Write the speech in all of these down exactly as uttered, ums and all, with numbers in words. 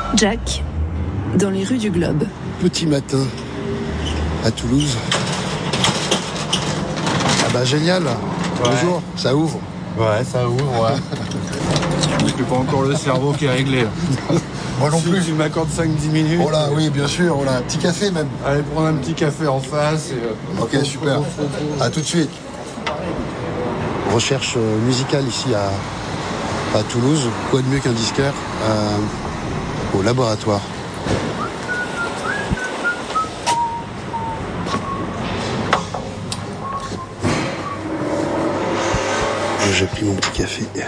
Jack, dans les rues du Globe. Petit matin, à Toulouse. Ah bah génial. Ouais. Bonjour, ça ouvre. Ouais, ça ouvre, ouais. Je n'ai pas encore le cerveau qui est réglé. Moi non si plus. Tu m'accordes cinq dix minutes. Oh là, oui, bien sûr. Oh là, un petit café même. Allez, prendre un petit café en face. Et... Ok, super. À tout de suite. Recherche musicale ici à, à Toulouse. Quoi de mieux qu'un disquaire euh, au laboratoire. J'ai pris mon petit café. Et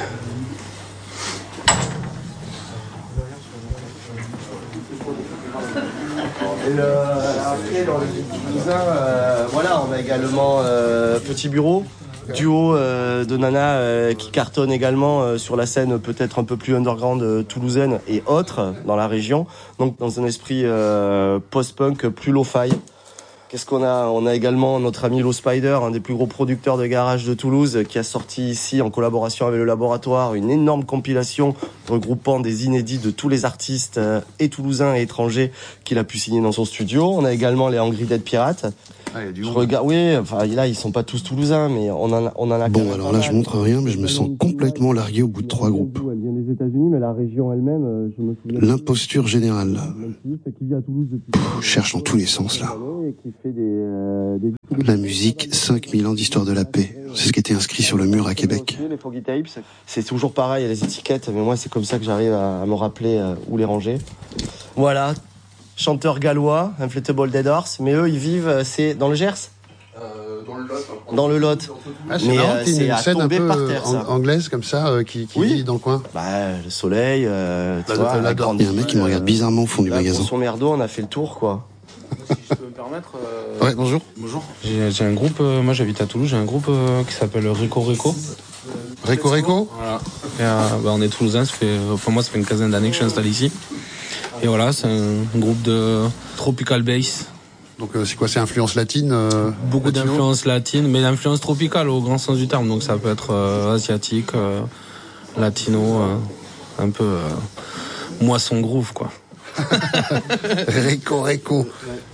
le, après, dans le Toulousain, euh, voilà, on a également euh, Petit Bureau, duo euh, de nanas euh, qui cartonne également euh, sur la scène peut-être un peu plus underground euh, toulousaine et autres dans la région. Donc dans un esprit euh, post-punk plus lo-fi. Qu'est-ce qu'on a ? On a également notre ami Low Spider, un des plus gros producteurs de garage de Toulouse, qui a sorti ici, en collaboration avec le laboratoire, une énorme compilation regroupant des inédits de tous les artistes euh, et toulousains et étrangers qu'il a pu signer dans son studio. On a également les Angry Dead Pirates. Ah, il y a du je monde. regarde, oui, enfin là ils sont pas tous toulousains, mais on en a, on en a. Bon, alors là je montre rien, mais je me sens complètement largué au bout de trois groupes. Elle vient des États-Unis, mais la région elle-même, je me souviens. L'imposture générale. Cherche dans tous les sens là. La musique, cinq mille ans d'histoire de la paix. C'est ce qui était inscrit sur le mur à Québec. C'est toujours pareil, il y a les étiquettes, mais moi c'est comme ça que j'arrive à me rappeler où les ranger. Voilà. Chanteur gallois, Inflatable Dead Horse, mais eux ils vivent, c'est dans le Gers euh, Dans le Lot. Dans le Lot. Ah, c'est mais marrant, euh, c'est une scène un peu par terre, ça. Anglaise comme ça, euh, qui, qui oui. vit dans le coin. Bah, le soleil, euh, tu vois, la grande. Il y a un mec qui me regarde bizarrement au fond du bah, magasin. Pour son merdo, on a fait le tour, quoi. Si je peux me permettre. Euh... Ouais, bonjour. Bonjour. J'ai, j'ai un groupe, euh, moi j'habite à Toulouse, j'ai un groupe euh, qui s'appelle Réco Réco. Réco Réco. Voilà. Et, euh, bah, on est toulousains, ça fait, enfin moi ça fait une quinzaine d'années que je suis installé ici. Et voilà, c'est un groupe de tropical bass. Donc euh, c'est quoi, c'est influence latine euh, Beaucoup latino d'influence latine, mais d'influence tropicale au grand sens du terme. Donc ça peut être euh, asiatique, euh, latino, euh, un peu euh, moisson groove, quoi. Réco Réco.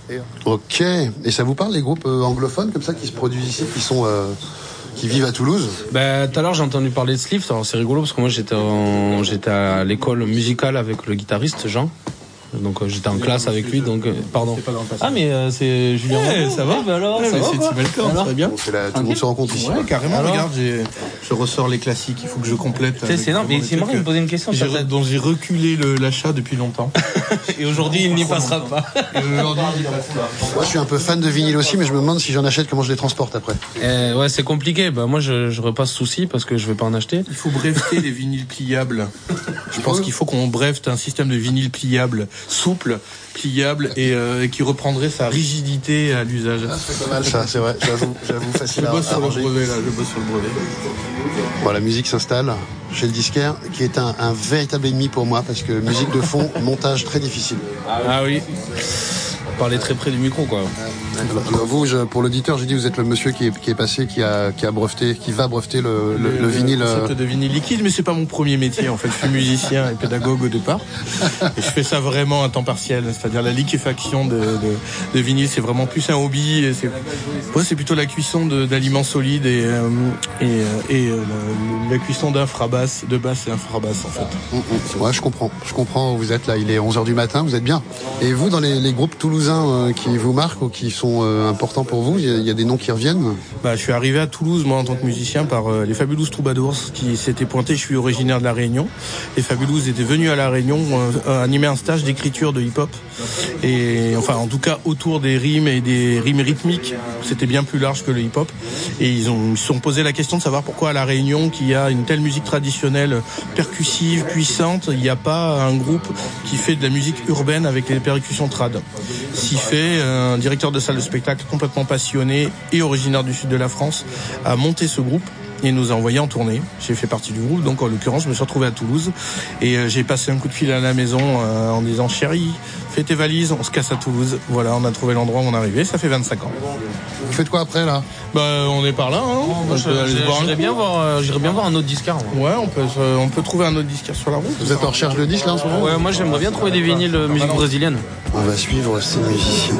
Ok. Et ça vous parle les groupes euh, anglophones comme ça qui se produisent ici, qui sont euh, qui vivent à Toulouse? Ben tout à l'heure j'ai entendu parler de Sleeve. Alors c'est rigolo parce que moi j'étais en, j'étais à l'école musicale avec le guitariste Jean. Donc euh, j'étais en classe avec lui, donc euh, pardon. Ah mais euh, c'est Julien. Ouais, ça va. Ouais, bah alors, ouais, ça mais va, c'est quoi. Timelcom, très bien. Bon, c'est la, tout le monde se rencontre ici. Ouais, carrément. Alors regarde, j'ai, je ressors les classiques. Il faut que je complète. C'est, c'est énorme. Mais c'est marrant de me poser une question. J'ai, ça, dont j'ai reculé le, l'achat depuis longtemps. Et aujourd'hui, il n'y passera pas. Et aujourd'hui, il n'y passe pas. Moi, je suis un peu fan de vinyle aussi, mais je me demande si j'en achète, comment je les transporte après. Euh, ouais, c'est compliqué. Bah moi, je, je repasse souci parce que je vais pas en acheter. Il faut breveter les vinyles pliables. Je pense qu'il faut qu'on brevete un système de vinyle pliable, souple, pliable et euh, qui reprendrait sa rigidité à l'usage. Ah, c'est pas mal ça, c'est vrai. J'avoue, j'avoue facile je à, bosse à sur ranger. le brevet là, je bosse sur le brevet. Bon, la musique s'installe chez le disquaire, qui est un, un véritable ennemi pour moi parce que musique de fond, montage très difficile. Ah oui. Parler très près du micro, quoi. Alors vous, je, pour l'auditeur, j'ai dit vous êtes le monsieur qui est, qui est passé, qui a, qui a breveté, qui va breveter le, le, le, le vinyle. Le de vinyle liquide, mais c'est pas mon premier métier. En fait, je suis musicien et pédagogue au départ, et je fais ça vraiment à temps partiel. C'est-à-dire la liquéfaction de, de, de vinyle, c'est vraiment plus un hobby. Et c'est, ouais, c'est plutôt la cuisson de, d'aliments solides et euh, et, et euh, la, la cuisson d'infrabasse, de basse et infrabasse en fait. Mmh, mmh. Ouais, je comprends. Je comprends où vous êtes là. Il est onze heures du matin. Vous êtes bien. Et vous, dans les, les groupes toulousains euh, qui vous marquent ou qui sont euh, importants pour vous, il y, a, il y a des noms qui reviennent? Bah, je suis arrivé à Toulouse, moi, en tant que musicien, par euh, les Fabulous Troubadours, qui s'étaient pointés. Je suis originaire de La Réunion. Les Fabulous étaient venus à La Réunion euh, animer un stage d'écriture de hip-hop. Et enfin, en tout cas, autour des rimes et des rimes rythmiques. C'était bien plus large que le hip-hop. Et ils ont, ils se sont posé la question de savoir pourquoi à La Réunion, qui a une telle musique traditionnelle, percussive, puissante, il n'y a pas un groupe qui fait de la musique urbaine avec les percussions trad. S'y fait, un directeur de salle de spectacle complètement passionné et originaire du sud de la France a monté ce groupe et nous a envoyé en tournée. J'ai fait partie du groupe, donc en l'occurrence je me suis retrouvé à Toulouse et euh, j'ai passé un coup de fil à la maison euh, en disant chérie, fais tes valises, on se casse à Toulouse. Voilà, on a trouvé l'endroit où on est arrivé, ça fait vingt-cinq ans. Vous faites quoi après là? Bah on est par là, hein. Moi, je- J'irais bien voir, euh, j'irais bien voir un autre disquaire. moi. Ouais, on peut, se- on peut trouver un autre disquaire sur la route. Vous êtes en recherche de disques là en ce moment? Ouais, moi j'aimerais bien trouver des vinyles de musique brésilienne. On va suivre ces musiciens.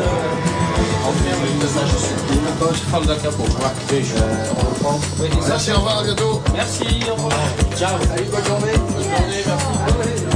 Merci, au revoir, à bientôt. Merci, au revoir. Ciao. Allez, bonne journée. Bonne journée, merci.